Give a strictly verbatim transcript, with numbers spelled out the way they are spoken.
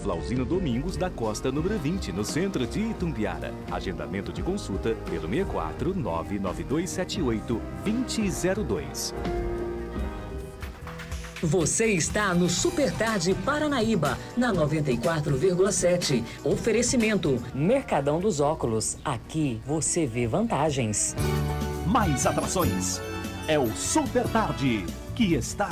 Flauzino Domingos da Costa, número vinte, no centro de Itumbiara. Agendamento de consulta pelo seis quatro nove nove dois sete oito dois zero zero dois. Você está no Super Tarde Paranaíba, na noventa e quatro vírgula sete. Oferecimento Mercadão dos Óculos. Aqui você vê vantagens. Mais atrações. É o Super Tarde que está